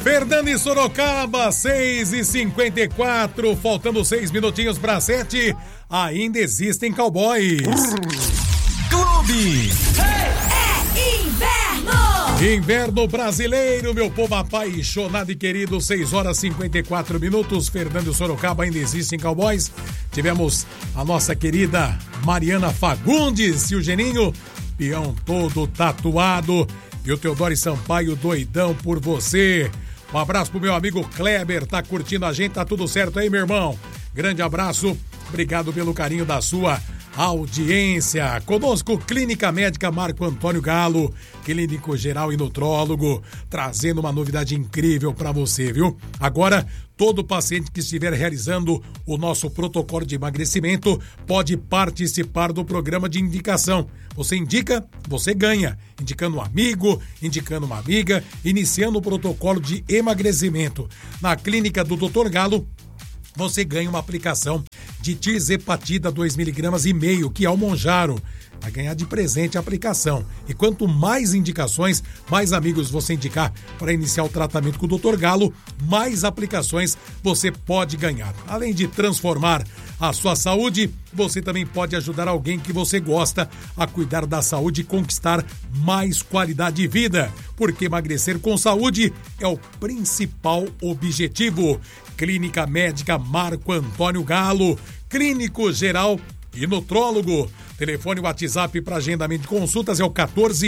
Fernando e Sorocaba, 6h54, faltando 6 minutinhos para 7. Ainda existem cowboys. Clube. É inverno. Inverno brasileiro, meu povo apaixonado e querido, 6h54. Fernando e Sorocaba, ainda existem cowboys. Tivemos a nossa querida Mariana Fagundes e o Geninho, peão todo tatuado. E o Teodoro Sampaio, doidão por você. Um abraço pro meu amigo Kleber, tá curtindo a gente, tá tudo certo aí, meu irmão? Grande abraço, obrigado pelo carinho da sua audiência. Conosco, Clínica Médica Marco Antônio Galo, clínico geral e nutrólogo, trazendo uma novidade incrível pra você, viu? Agora, todo paciente que estiver realizando o nosso protocolo de emagrecimento pode participar do programa de indicação. Você indica, você ganha. Indicando um amigo, indicando uma amiga, iniciando o protocolo de emagrecimento. Na clínica do Dr. Galo, você ganha uma aplicação de tirzepatida 2,5 mg, que é o Monjaro. Vai ganhar de presente a aplicação. E quanto mais indicações, mais amigos você indicar para iniciar o tratamento com o Dr. Galo, mais aplicações você pode ganhar. Além de transformar a sua saúde, você também pode ajudar alguém que você gosta a cuidar da saúde e conquistar mais qualidade de vida. Porque emagrecer com saúde é o principal objetivo. Clínica Médica Marco Antônio Galo, clínico geral e nutrólogo. Telefone WhatsApp para agendamento de consultas é o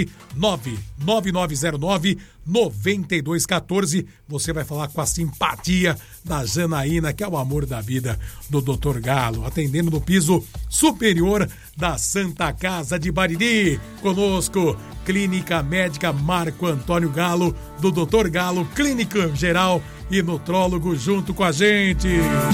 14-9909-9214. Você vai falar com a simpatia da Janaína, que é o amor da vida do Dr. Galo, atendendo no piso superior da Santa Casa de Bariri. Conosco, Clínica Médica Marco Antônio Galo, do Dr. Galo, clínico geral e nutrólogo junto com a gente.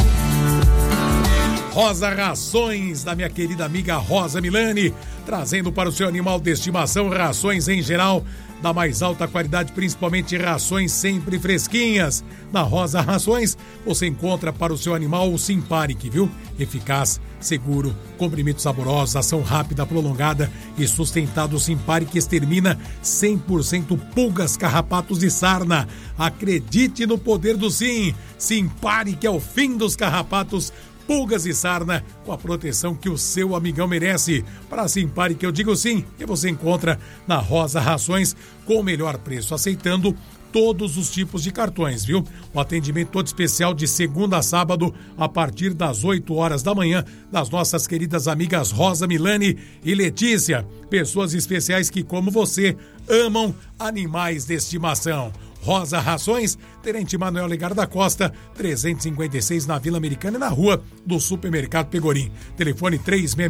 Rosa Rações, da minha querida amiga Rosa Milani, trazendo para o seu animal de estimação rações em geral da mais alta qualidade, principalmente rações sempre fresquinhas. Na Rosa Rações, você encontra para o seu animal o Simparic, viu? Eficaz, seguro, comprimidos saborosos, ação rápida, prolongada e sustentada. O Simparic extermina 100% pulgas, carrapatos e sarna. Acredite no poder do sim. Simparic é o fim dos carrapatos, pulgas e sarna, com a proteção que o seu amigão merece. Para Simparic eu digo sim, e você encontra na Rosa Rações com o melhor preço, aceitando todos os tipos de cartões, viu? O atendimento todo especial de segunda a sábado, a partir das 8 horas da manhã, das nossas queridas amigas Rosa Milani e Letícia, pessoas especiais que, como você, amam animais de estimação. Rosa Rações, Tenente Manuel Legar da Costa, 356 na Vila Americana e na Rua do Supermercado Pegorim. Telefone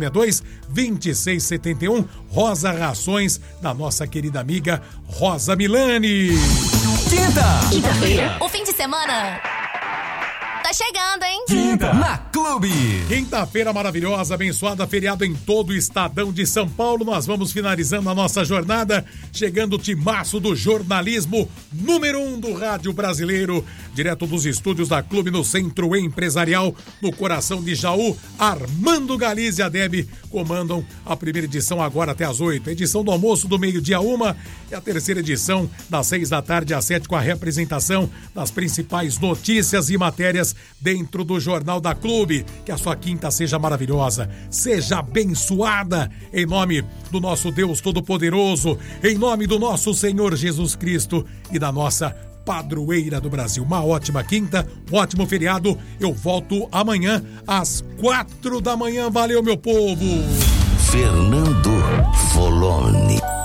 3662-2671, Rosa Rações, da nossa querida amiga Rosa Milani. Quinta-feira. O fim de semana tá chegando, hein? Quinta na Clube. Quinta-feira maravilhosa, abençoada, feriado em todo o estadão de São Paulo. Nós vamos finalizando a nossa jornada, chegando o timaço do jornalismo número 1 do rádio brasileiro, direto dos estúdios da Clube no Centro Empresarial, no coração de Jaú. Armando Galiza e a Deb comandam a primeira edição agora até às 8. A edição do almoço do meio-dia 1 e a terceira edição das 6 da tarde às 7, com a representação das principais notícias e matérias dentro do Jornal da Clube. Que a sua quinta seja maravilhosa, seja abençoada, em nome do nosso Deus Todo-Poderoso, em nome do nosso Senhor Jesus Cristo e da nossa padroeira do Brasil. Uma ótima quinta, um ótimo feriado. Eu volto amanhã às 4 da manhã. Valeu, meu povo! Fernando Foloni.